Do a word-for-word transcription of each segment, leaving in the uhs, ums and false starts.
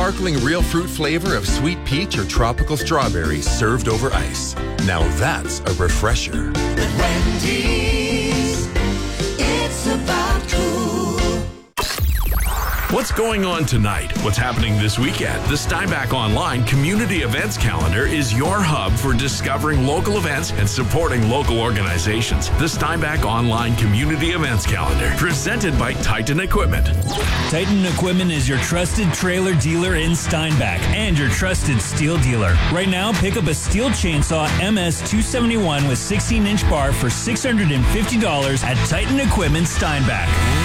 sparkling real fruit flavor of sweet peach or tropical strawberry served over ice. Now that's a refresher. Wendy's, it's about cool. What's going on tonight? What's happening this weekend? The Steinbach Online Community Events Calendar is your hub for discovering local events and supporting local organizations. The Steinbach Online Community Events Calendar, presented by Titan Equipment. Titan Equipment is your trusted trailer dealer in Steinbach and your trusted steel dealer. Right now, pick up a steel chainsaw M S two seventy-one with sixteen inch bar for six hundred fifty dollars at Titan Equipment Steinbach.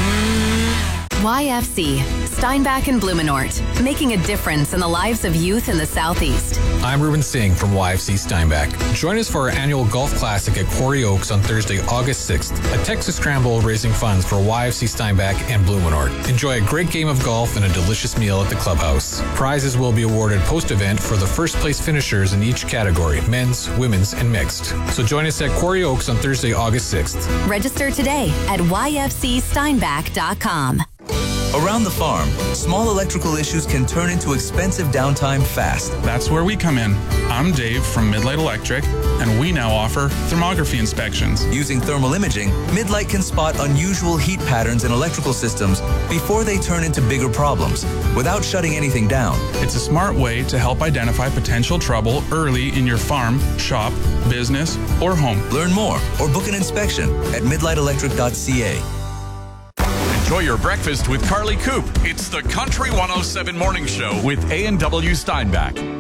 Y F C, Steinbach and Blumenort, making a difference in the lives of youth in the Southeast. I'm Ruben Singh from Y F C Steinbach. Join us for our annual Golf Classic at Quarry Oaks on Thursday, August sixth. A Texas Scramble raising funds for Y F C Steinbach and Blumenort. Enjoy a great game of golf and a delicious meal at the clubhouse. Prizes will be awarded post-event for the first place finishers in each category, men's, women's, and mixed. So join us at Quarry Oaks on Thursday, August sixth. Register today at y f c steinbach dot com. Around the farm, small electrical issues can turn into expensive downtime fast. That's where we come in. I'm Dave from Midlight Electric, and we now offer thermography inspections. Using thermal imaging, Midlight can spot unusual heat patterns in electrical systems before they turn into bigger problems, without shutting anything down. It's a smart way to help identify potential trouble early in your farm, shop, business, or home. Learn more or book an inspection at midlight electric dot c a. Enjoy your breakfast with Carly Coop. It's the Country one oh seven Morning Show with A and W Steinbach.